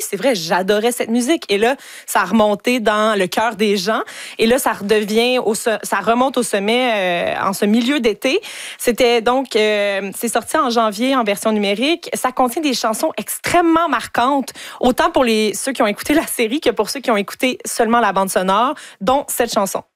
c'est vrai, j'adorais cette musique. Et là, ça a remonté dans le cœur des gens. Et là, ça remonte au sommet en ce milieu d'été. C'était donc, c'est sorti en janvier en version numérique. Ça contient des chansons extrêmement marquantes, autant pour ceux qui ont écouté la série que pour ceux qui ont écouté seulement la bande sonore, dont cette chanson.